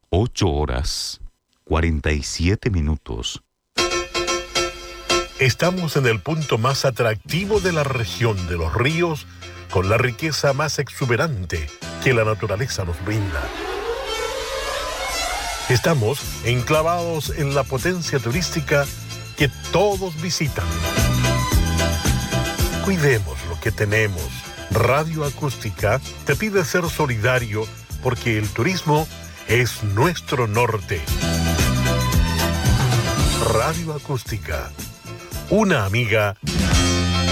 8:47. Estamos en el punto más atractivo de la región de los ríos, con la riqueza más exuberante que la naturaleza nos brinda. Estamos enclavados en la potencia turística que todos visitan. Cuidemos lo que tenemos. Radio Acústica te pide ser solidario porque el turismo es nuestro norte. Radio Acústica, una amiga